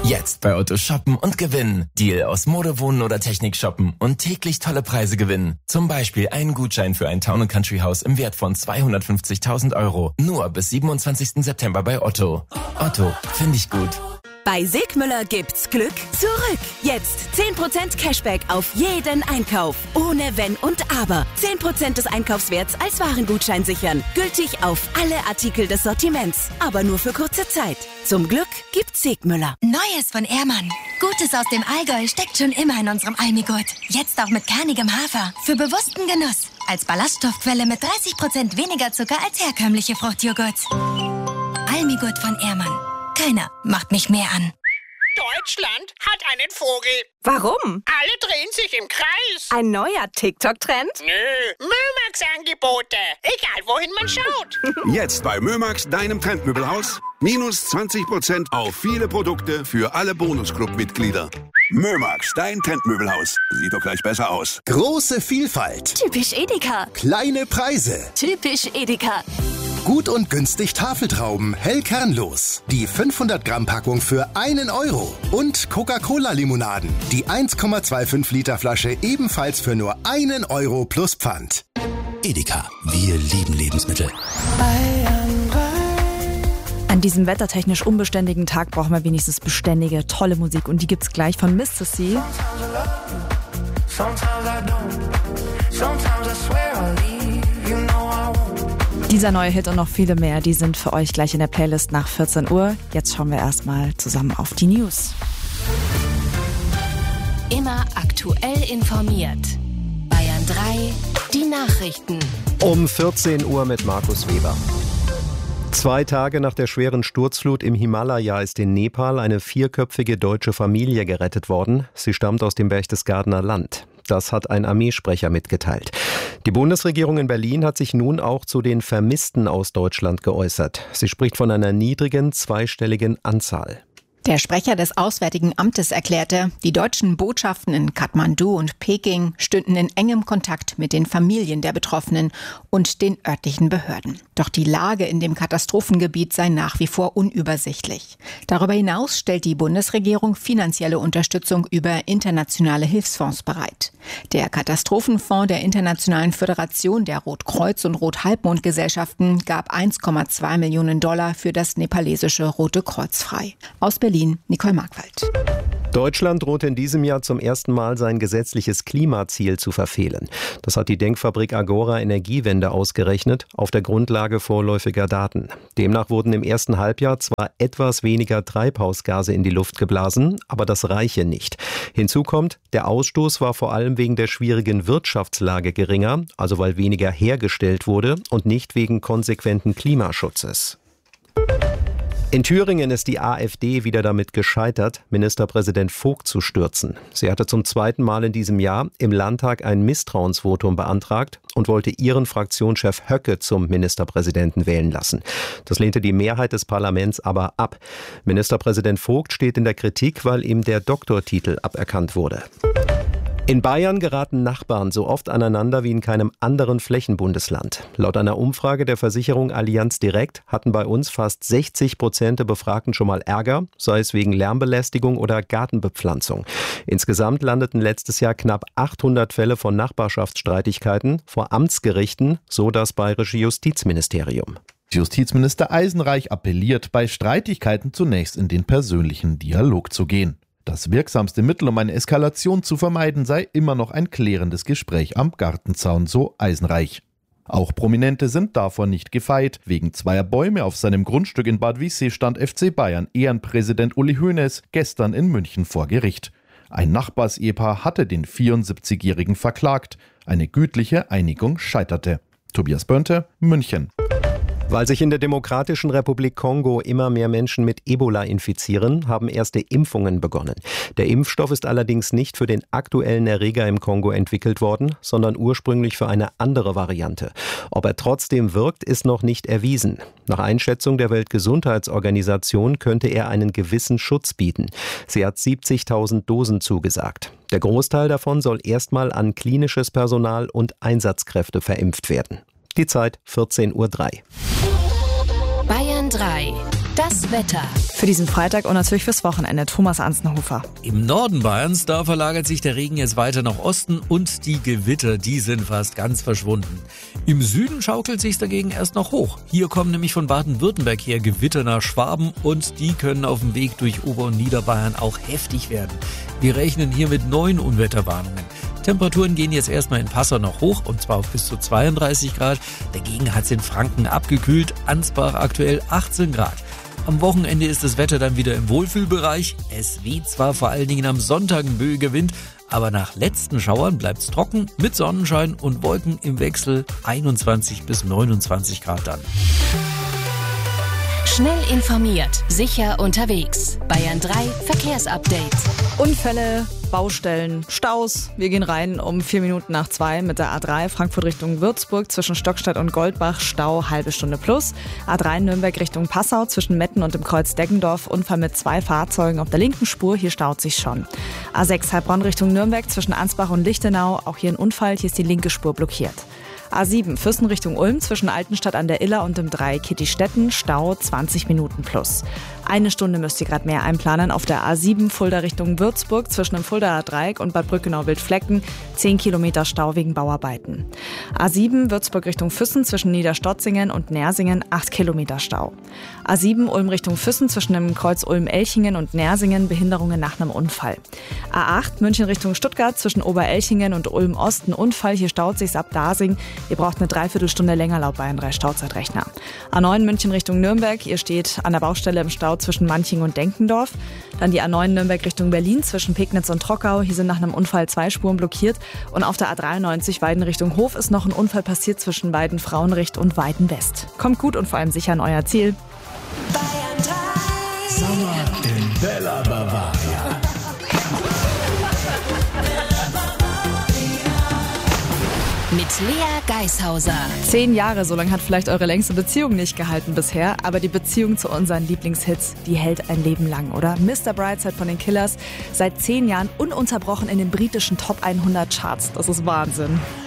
Jetzt bei Otto shoppen und gewinnen. Deal aus Mode, Wohnen oder Technik shoppen und täglich tolle Preise gewinnen. Zum Beispiel einen Gutschein für ein Town & Country Haus im Wert von 250.000 €. Nur bis 27. September bei Otto. Otto, finde ich gut. Bei Segmüller gibt's Glück zurück. Jetzt 10% Cashback auf jeden Einkauf. Ohne Wenn und Aber. 10% des Einkaufswerts als Warengutschein sichern. Gültig auf alle Artikel des Sortiments. Aber nur für kurze Zeit. Zum Glück gibt's Segmüller. Neues von Ehrmann. Gutes aus dem Allgäu steckt schon immer in unserem Almigurt. Jetzt auch mit kernigem Hafer. Für bewussten Genuss. Als Ballaststoffquelle mit 30% weniger Zucker als herkömmliche Fruchtjoghurt. Almigurt von Ehrmann. Keiner macht mich mehr an. Deutschland hat einen Vogel. Warum? Alle drehen sich im Kreis. Ein neuer TikTok-Trend? Nö, Mömax-Angebote. Egal, wohin man schaut. Jetzt bei Mömax, deinem Trendmöbelhaus. Minus 20% auf viele Produkte für alle Bonusclub-Mitglieder. Mömax, dein Trendmöbelhaus. Sieht doch gleich besser aus. Große Vielfalt. Typisch Edeka. Kleine Preise. Typisch Edeka. Gut und günstig Tafeltrauben, hell kernlos. Die 500 Gramm Packung für 1 €. Und Coca-Cola-Limonaden. Die 1,25 Liter Flasche ebenfalls für nur 1 € plus Pfand. Edeka, wir lieben Lebensmittel. An diesem wettertechnisch unbeständigen Tag brauchen wir wenigstens beständige, tolle Musik. Und die gibt's gleich von Mr. C. Dieser neue Hit und noch viele mehr, die sind für euch gleich in der Playlist nach 14 Uhr. Jetzt schauen wir erstmal zusammen auf die News. Immer aktuell informiert. Bayern 3, die Nachrichten. Um 14 Uhr mit Markus Weber. 2 Tage nach der schweren Sturzflut im Himalaya ist in Nepal eine 4-köpfige deutsche Familie gerettet worden. Sie stammt aus dem Berchtesgadener Land. Das hat ein Armeesprecher mitgeteilt. Die Bundesregierung in Berlin hat sich nun auch zu den Vermissten aus Deutschland geäußert. Sie spricht von einer niedrigen, zweistelligen Anzahl. Der Sprecher des Auswärtigen Amtes erklärte, die deutschen Botschaften in Kathmandu und Peking stünden in engem Kontakt mit den Familien der Betroffenen und den örtlichen Behörden. Doch die Lage in dem Katastrophengebiet sei nach wie vor unübersichtlich. Darüber hinaus stellt die Bundesregierung finanzielle Unterstützung über internationale Hilfsfonds bereit. Der Katastrophenfonds der Internationalen Föderation der Rotkreuz- und Rothalbmondgesellschaften gab 1,2 Millionen $ für das nepalesische Rote Kreuz frei. Aus Berlin, Nicole Markwald. Deutschland droht in diesem Jahr zum ersten Mal sein gesetzliches Klimaziel zu verfehlen. Das hat die Denkfabrik Agora Energiewende ausgerechnet, auf der Grundlage vorläufiger Daten. Demnach wurden im ersten Halbjahr zwar etwas weniger Treibhausgase in die Luft geblasen, aber das reiche nicht. Hinzu kommt, der Ausstoß war vor allem wegen der schwierigen Wirtschaftslage geringer, also weil weniger hergestellt wurde und nicht wegen konsequenten Klimaschutzes. In Thüringen ist die AfD wieder damit gescheitert, Ministerpräsident Vogt zu stürzen. Sie hatte zum 2. Mal in diesem Jahr im Landtag ein Misstrauensvotum beantragt und wollte ihren Fraktionschef Höcke zum Ministerpräsidenten wählen lassen. Das lehnte die Mehrheit des Parlaments aber ab. Ministerpräsident Vogt steht in der Kritik, weil ihm der Doktortitel aberkannt wurde. In Bayern geraten Nachbarn so oft aneinander wie in keinem anderen Flächenbundesland. Laut einer Umfrage der Versicherung Allianz Direkt hatten bei uns fast 60% der Befragten schon mal Ärger, sei es wegen Lärmbelästigung oder Gartenbepflanzung. Insgesamt landeten letztes Jahr knapp 800 Fälle von Nachbarschaftsstreitigkeiten vor Amtsgerichten, so das bayerische Justizministerium. Justizminister Eisenreich appelliert, bei Streitigkeiten zunächst in den persönlichen Dialog zu gehen. Das wirksamste Mittel, um eine Eskalation zu vermeiden, sei immer noch ein klärendes Gespräch am Gartenzaun, so Eisenreich. Auch Prominente sind davor nicht gefeit. Wegen 2 Bäume auf seinem Grundstück in Bad Wiessee stand FC Bayern Ehrenpräsident Uli Hoeneß gestern in München vor Gericht. Ein Nachbarsehepaar hatte den 74-Jährigen verklagt. Eine gütliche Einigung scheiterte. Tobias Börnte, München. Weil sich in der Demokratischen Republik Kongo immer mehr Menschen mit Ebola infizieren, haben erste Impfungen begonnen. Der Impfstoff ist allerdings nicht für den aktuellen Erreger im Kongo entwickelt worden, sondern ursprünglich für eine andere Variante. Ob er trotzdem wirkt, ist noch nicht erwiesen. Nach Einschätzung der Weltgesundheitsorganisation könnte er einen gewissen Schutz bieten. Sie hat 70.000 Dosen zugesagt. Der Großteil davon soll erstmal an klinisches Personal und Einsatzkräfte verimpft werden. Die Zeit 14:03 Uhr. Bayern 3. Das Wetter. Für diesen Freitag und natürlich fürs Wochenende. Thomas Anssenhofer. Im Norden Bayerns, da verlagert sich der Regen jetzt weiter nach Osten und die Gewitter, die sind fast ganz verschwunden. Im Süden schaukelt sich's dagegen erst noch hoch. Hier kommen nämlich von Baden-Württemberg her Gewitter nach Schwaben und die können auf dem Weg durch Ober- und Niederbayern auch heftig werden. Wir rechnen hier mit 9 Unwetterwarnungen. Temperaturen gehen jetzt erstmal in Passau noch hoch und zwar auf bis zu 32 Grad. Dagegen hat's in Franken abgekühlt, Ansbach aktuell 18 Grad. Am Wochenende ist das Wetter dann wieder im Wohlfühlbereich. Es weht zwar vor allen Dingen am Sonntag ein böiger Wind, aber nach letzten Schauern bleibt's trocken mit Sonnenschein und Wolken im Wechsel 21 bis 29 Grad dann. Schnell informiert, sicher unterwegs. Bayern 3 Verkehrsupdate. Unfälle, Baustellen, Staus. Wir gehen rein um 4 Minuten nach 2 mit der A3 Frankfurt Richtung Würzburg zwischen Stockstadt und Goldbach. Stau, halbe Stunde plus. A3 Nürnberg Richtung Passau zwischen Metten und dem Kreuz Deggendorf. Unfall mit 2 Fahrzeugen auf der linken Spur. Hier staut sich schon. A6 Heilbronn Richtung Nürnberg zwischen Ansbach und Lichtenau. Auch hier ein Unfall. Hier ist die linke Spur blockiert. A7 Fürsten Richtung Ulm zwischen Altenstadt an der Iller und dem 3 Kittistetten. Stau 20 Minuten plus. 1 Stunde müsst ihr gerade mehr einplanen auf der A7 Fulda Richtung Würzburg zwischen dem Fuldaer Dreieck und Bad Brückenau-Wildflecken. 10 Kilometer Stau wegen Bauarbeiten. A7 Würzburg Richtung Füssen zwischen Niederstotzingen und Nersingen. 8 Kilometer Stau. A7 Ulm Richtung Füssen zwischen dem Kreuz Ulm-Elchingen und Nersingen. Behinderungen nach einem Unfall. A8 München Richtung Stuttgart zwischen Oberelchingen und Ulm-Ost. Ein Unfall. Hier staut sich's ab Dasing. Ihr braucht eine Dreiviertelstunde länger laut Bayern 3 Stauzeitrechner. A9 München Richtung Nürnberg. Ihr steht an der Baustelle im Stau zwischen Manching und Denkendorf. Dann die A9 Nürnberg Richtung Berlin zwischen Pegnitz und Trockau. Hier sind nach einem Unfall 2 Spuren blockiert. Und auf der A93 Weiden Richtung Hof ist noch ein Unfall passiert zwischen Weiden Frauenricht und Weiden West. Kommt gut und vor allem sicher an euer Ziel. Bayern 3. Sommer in Bella Bavaria. Mit Lea Geishauser. 10 Jahre, so lange hat vielleicht eure längste Beziehung nicht gehalten bisher, aber die Beziehung zu unseren Lieblingshits, die hält ein Leben lang, oder? Mr. Brightside von den Killers, seit 10 Jahren ununterbrochen in den britischen Top 100 Charts. Das ist Wahnsinn.